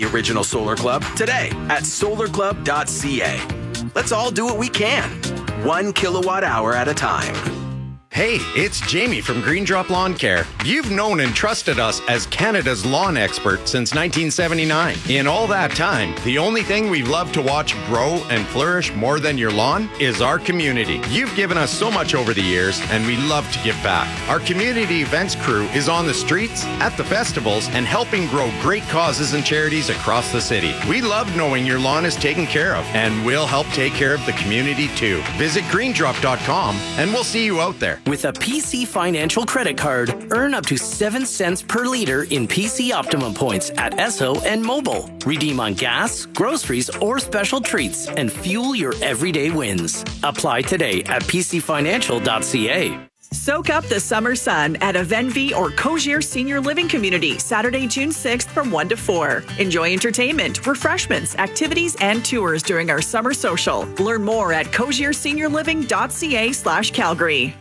The Original Solar Club today at solarclub.ca. Let's all do what we can, 1 kilowatt hour at a time. Hey, it's Jamie from Green Drop Lawn Care. You've known and trusted us as Canada's lawn expert since 1979. In all that time, the only thing we've loved to watch grow and flourish more than your lawn is our community. You've given us so much over the years, and we love to give back. Our community events crew is on the streets, at the festivals, and helping grow great causes and charities across the city. We love knowing your lawn is taken care of, and we'll help take care of the community too. Visit greendrop.com, and we'll see you out there. With a PC Financial credit card, earn up to 7 cents per liter in PC Optimum points at Esso and Mobile. Redeem on gas, groceries, or special treats and fuel your everyday wins. Apply today at pcfinancial.ca. Soak up the summer sun at a Venvi or Cogier Senior Living Community, Saturday, June 6th from 1 to 4. Enjoy entertainment, refreshments, activities, and tours during our summer social. Learn more at cogierseniorliving.ca/Calgary.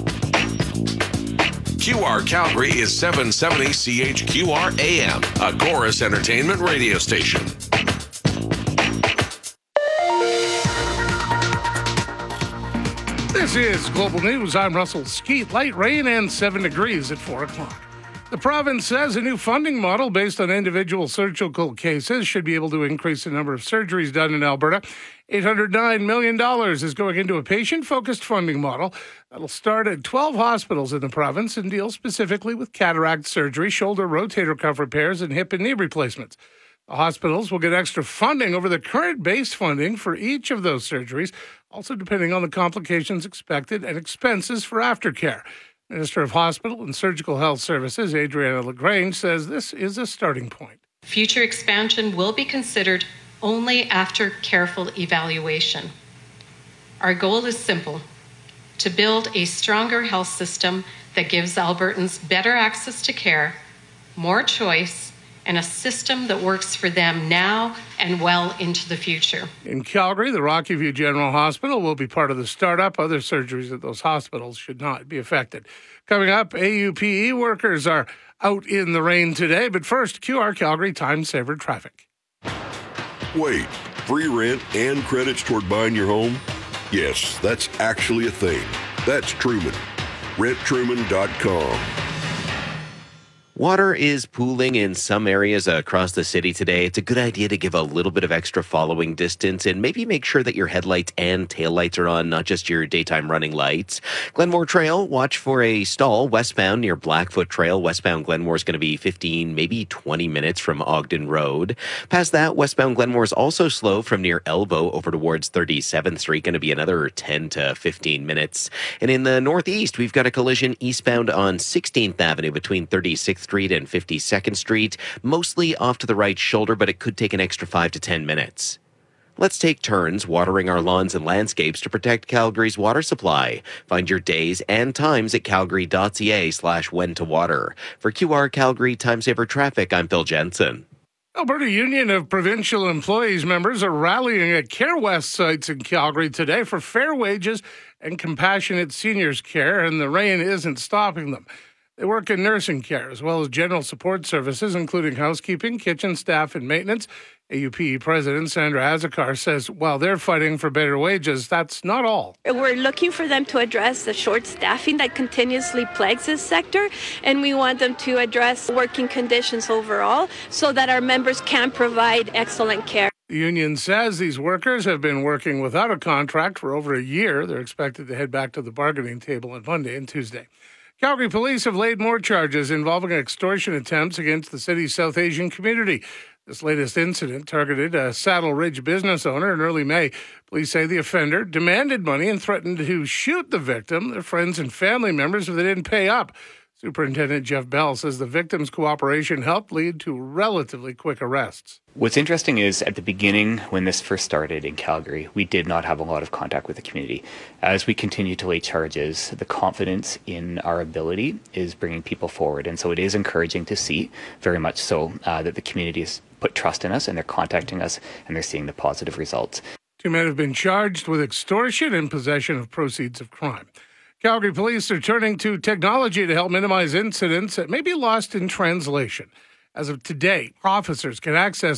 QR Calgary is 770 CHQR AM, a Chorus Entertainment radio station. This is Global News. I'm Russell Skeet. Light rain and 7 degrees at 4 o'clock. The province says a new funding model based on individual surgical cases should be able to increase the number of surgeries done in Alberta. $809 million is going into a patient-focused funding model that'll start at 12 hospitals in the province and deal specifically with cataract surgery, shoulder rotator cuff repairs, and hip and knee replacements. The hospitals will get extra funding over the current base funding for each of those surgeries, also depending on the complications expected and expenses for aftercare. Minister of Hospital and Surgical Health Services, Adriana LaGrange, says this is a starting point. Future expansion will be considered only after careful evaluation. Our goal is simple: to build a stronger health system that gives Albertans better access to care, more choice, and a system that works for them now and well into the future. In Calgary, the Rocky View General Hospital will be part of the startup. Other surgeries at those hospitals should not be affected. Coming up, AUPE workers are out in the rain today. But first, QR Calgary Time Saver traffic. Wait, free rent and credits toward buying your home? Yes, that's actually a thing. That's Truman. RentTruman.com. Water is pooling in some areas across the city today. It's a good idea to give a little bit of extra following distance and maybe make sure that your headlights and taillights are on, not just your daytime running lights. Glenmore Trail, watch for a stall westbound near Blackfoot Trail. Westbound Glenmore is going to be 15, maybe 20 minutes from Ogden Road. Past that, westbound Glenmore is also slow from near Elbow over towards 37th Street, going to be another 10 to 15 minutes. And in the northeast, we've got a collision eastbound on 16th Avenue between 36th Street and 52nd Street, mostly off to the right shoulder, but it could take an extra 5 to 10 minutes. Let's take turns watering our lawns and landscapes to protect Calgary's water supply. Find your days and times at calgary.ca/when to water. For QR Calgary Time Saver Traffic, I'm Phil Jensen. Alberta Union of Provincial Employees members are rallying at Care West sites in Calgary today for fair wages and compassionate seniors care, and the rain isn't stopping them. They work in nursing care as well as general support services, including housekeeping, kitchen staff, and maintenance. AUPE President Sandra Azakar says while they're fighting for better wages, that's not all. We're looking for them to address the short staffing that continuously plagues this sector, and we want them to address working conditions overall so that our members can provide excellent care. The union says these workers have been working without a contract for over a year. They're expected to head back to the bargaining table on Monday and Tuesday. Calgary police have laid more charges involving extortion attempts against the city's South Asian community. This latest incident targeted a Saddle Ridge business owner in early May. Police say the offender demanded money and threatened to shoot the victim, their friends and family members, if they didn't pay up. Superintendent Jeff Bell says the victim's cooperation helped lead to relatively quick arrests. What's interesting is at the beginning, when this first started in Calgary, we did not have a lot of contact with the community. As we continue to lay charges, the confidence in our ability is bringing people forward. And so it is encouraging to see, very much so, that the community has put trust in us and they're contacting us and they're seeing the positive results. 2 men have been charged with extortion and possession of proceeds of crime. Calgary police are turning to technology to help minimize incidents that may be lost in translation. As of today, officers can access